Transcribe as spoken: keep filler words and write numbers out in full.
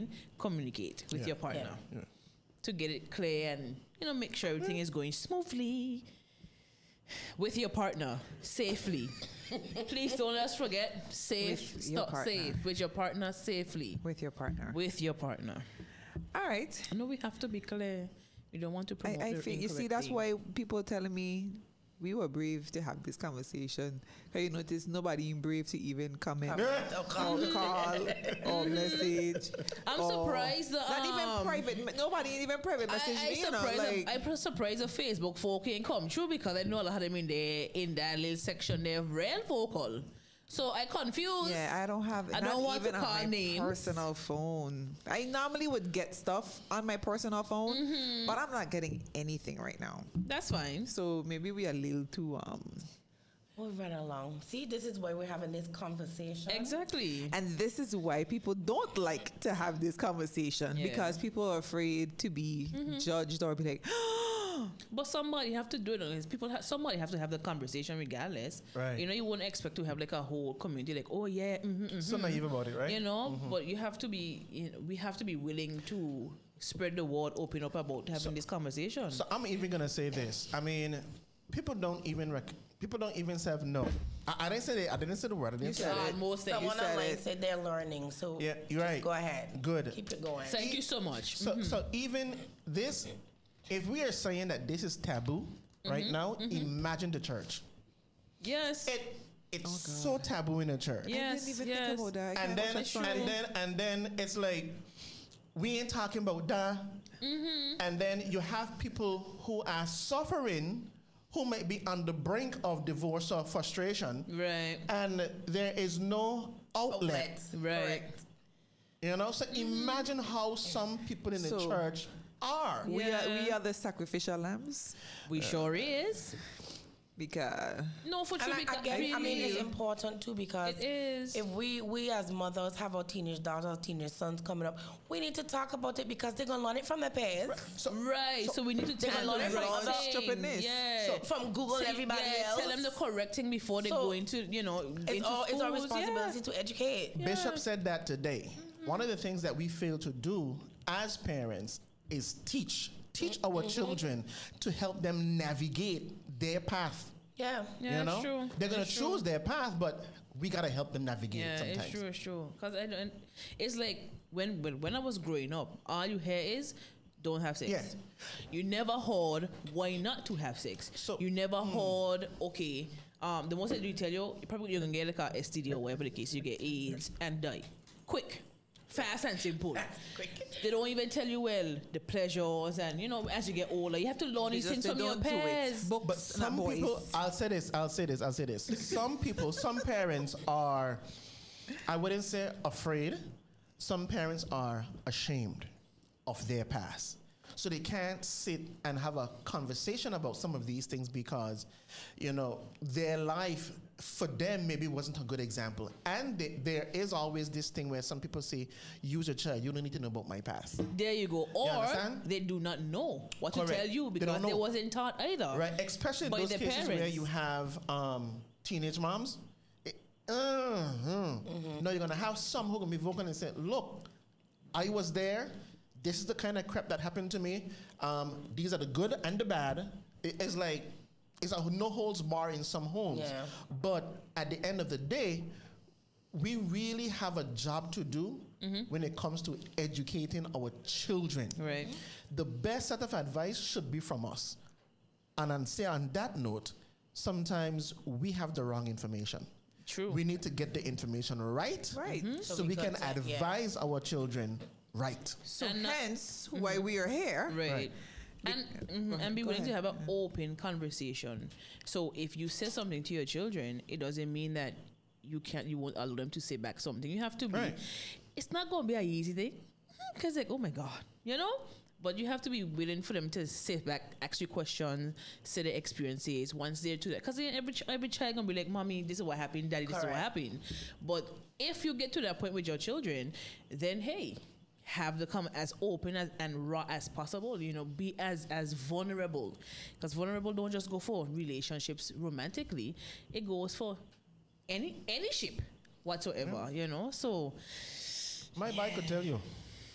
line, communicate with Yeah. your partner Yeah. to get it clear and, you know, make sure everything is going smoothly with your partner safely. Please don't let us forget safe, With your stop partner. safe with your partner safely. With your partner. With your partner. All right. I know we have to be clear. We don't want to promote I, I the feel, you see, incorrect that's thing. why people are telling me we were brave to have this conversation. Because you notice nobody brave to even comment Oh, or call. call or message. I'm or- surprised that, Not even um, private. Nobody even private message I, I me. You know, surprised like, I'm surprised the Facebook folk ain't come true because I know a lot of them in there in that little section they're real vocal. So I confused. yeah, I don't have. I not don't want even to on call my names. personal phone. I normally would get stuff on my personal phone, Mm-hmm. but I'm not getting anything right now. That's fine. So maybe we are a little too um. We'll run along. See, this is why we're having this conversation. Exactly. And this is why people don't like to have this conversation Yeah. because people are afraid to be judged or be like, But somebody have to do it. Because people have, somebody have to have the conversation regardless. Right. You know, you wouldn't expect to have like a whole community like, oh yeah, mm-hmm, mm-hmm. So naive about it, right? You know, but you have to be. You know, we have to be willing to spread the word, open up about having So- this conversation. So I'm even gonna say this. I mean, people don't even rec- people don't even say no. I, I didn't say it. I didn't say the word. I didn't say said it. it. Uh, most things. Someone said online it. said they're learning, so Yeah, you're just right. go ahead. Good. Keep it going. Thank you so much. So so even this, if we are saying that this is taboo right now, imagine the church. Yes. It it's so taboo in the church. Yes. I didn't even yes. think about that. I And can't then watch that and show. then and then it's like we ain't talking about that. And then you have people who are suffering, who might be on the brink of divorce or frustration, Right. and there is no outlet. Outlets. Right. Correct. You know, so imagine how some people in the So- church are. we are we Yeah. are the sacrificial lambs We sure is. because No, for And true. I, I, because get, I mean, it's really, important too because it is. if we we as mothers have our teenage daughters, teenage sons coming up, we need to talk about it because they're gonna learn it from their parents, So, Right, so, we need to they tell can them learn the from right other thing. stupidness. Yeah. So- from Google So, everybody yeah, else. Tell them the correct thing before they So, go into, you know, it's into all it's our schools. responsibility Yeah. to educate. Bishop said that today. One of the things that we fail to do as parents is teach. Teach our children to help them navigate their path. Yeah. Yeah, you know? it's true. They're gonna It's true. choose their path, but we gotta help them navigate Yeah, it sometimes. it's true, it's true. Cause I don't. It's like when when when I was growing up, all you hear is don't have sex. Yeah. You never heard why not to have sex. So- you never heard okay. Um, the most that you tell you, you probably you're gonna get like a S T D or whatever the case. You get AIDS and die quick, fast and simple. Quick. They don't even tell you well the pleasures and you know as you get older, you have to learn they these just things say from your don't do it. peers. Books, But not some boys. people, I'll say this, I'll say this, I'll say this. Some people, some parents are, I wouldn't say afraid. Some parents are ashamed of their past. So they can't sit and have a conversation about some of these things because, you know, their life for them maybe wasn't a good example. And they, there is always this thing where some people say, use a child, you don't need to know about my past. There you go. Or understand? they do not know what Correct. to tell you They because don't they, know. wasn't taught either. Right, especially in By those their cases where parents. you have um, teenage moms. It- uh, uh. No, you're gonna have some who are gonna be vocal and say, "Look, I was there. This is the kind of crap that happened to me. Um, these are the good and the bad." It- it's like it's a no holds bar in some homes. Yeah. But at the end of the day, we really have a job to do when it comes to educating our children. Right. The best set of advice should be from us. And on say on that note, sometimes we have the wrong information. True. We need to get the information right, Right. so, So we we can could say, yeah. advise our children right. So And not- hence why we are here. Right. Right. And, mhm, ahead, and be go willing to ahead. have an open conversation. So if you say something to your children, it doesn't mean that you can't. You won't allow them to say back something. You have to be. Right. It's not going to be an easy thing because like, oh my god, you know. But you have to be willing for them to sit back, ask you questions, say their experiences once they're to that. Because every ch- every child gonna be like, "Mommy, this is what happened. Daddy, this is what Correct. happened." But if you get to that point with your children, then hey, have them come as open as, and raw as possible. You know, be as as vulnerable, because vulnerable don't just go for relationships romantically. It goes for any any ship whatsoever. You know, so My bike could tell you.